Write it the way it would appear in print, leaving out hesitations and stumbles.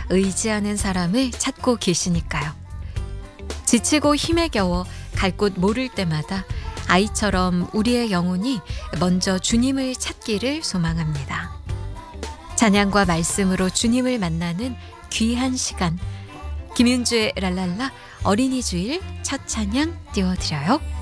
의지하는 사람을 찾고 계시니까요. 지치고 힘에 겨워 갈 곳 모를 때마다 아이처럼 우리의 영혼이 먼저 주님을 찾기를 소망합니다. 찬양과 말씀으로 주님을 만나는 귀한 시간. 김윤주의 랄랄라 어린이 주일 첫 찬양 띄워드려요.